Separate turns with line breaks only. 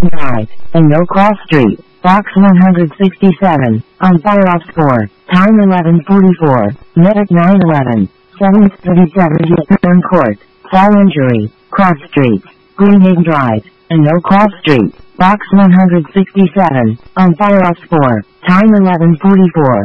Drive, and No Cross Street, Box 167, on fire off 4, time 11:44, medic 911, 737 Vietnam Court, fall injury, Cross Street, Greenhaven Drive, and No Cross Street, Box 167, on fire off 4, time 11:44.